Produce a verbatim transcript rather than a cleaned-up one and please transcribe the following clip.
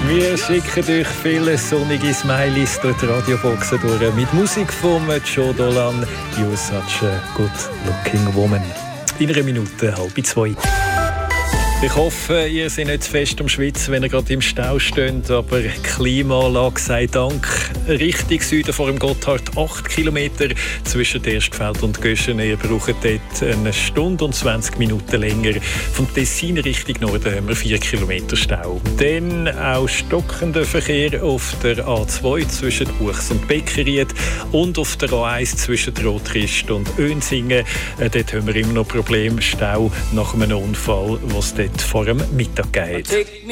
Wir schicken euch viele sonnige Smileys durch die Radioboxen durch mit Musik von Joe Dolan. You're such a good looking woman. In einer Minute, halb zwei. Ich hoffe, ihr seid nicht zu fest am Schwitzen, wenn ihr gerade im Stau steht, aber die Klimaanlage sei Dank. Richtung Süden vor dem Gotthard, acht Kilometer zwischen Erstfeld und Göschen. Ihr braucht dort eine Stunde und zwanzig Minuten länger. Vom Tessin Richtung Norden haben wir vier Kilometer Stau. Dann auch stockender Verkehr auf der A zwei zwischen Buchs und Beckeried und auf der A eins zwischen Rotrist und Önsingen. Dort haben wir immer noch Probleme, Stau nach einem Unfall, was dort vor dem Mittag geht.